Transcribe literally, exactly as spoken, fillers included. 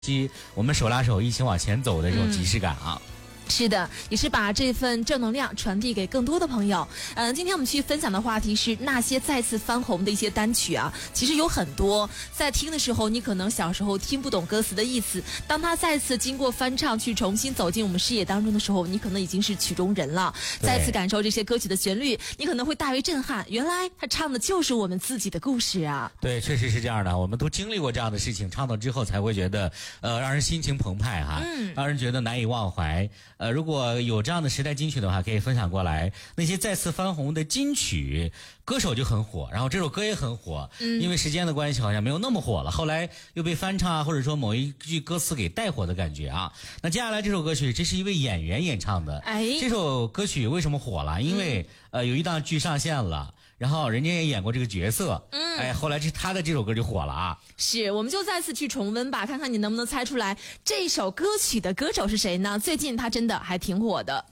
我们手拉手一起往前走的这种即视感啊。 嗯是的，也是把这份正能量传递给更多的朋友。嗯、呃，今天我们去分享的话题是那些再次翻红的一些单曲啊，其实有很多，在听的时候，你可能小时候听不懂歌词的意思，当它再次经过翻唱去重新走进我们视野当中的时候，你可能已经是曲中人了。再次感受这些歌曲的旋律，你可能会大为震撼，原来他唱的就是我们自己的故事啊。 对，确实是这样的，我们都经历过这样的事情，唱到之后才会觉得，呃，让人心情澎湃哈，嗯，让人觉得难以忘怀。呃，如果有这样的时代金曲的话，可以分享过来。那些再次翻红的金曲，歌手就很火，然后这首歌也很火，嗯，因为时间的关系，好像没有那么火了。后来又被翻唱啊，或者说某一句歌词给带火的感觉啊。那接下来这首歌曲，这是一位演员演唱的。哎，这首歌曲为什么火了？因为、嗯、呃有一档剧上线了。然后人家也演过这个角色，嗯，哎，后来这他的这首歌就火了啊。 是，我们就再次去重温吧，看看你能不能猜出来这首歌曲的歌手是谁呢？最近他真的还挺火的。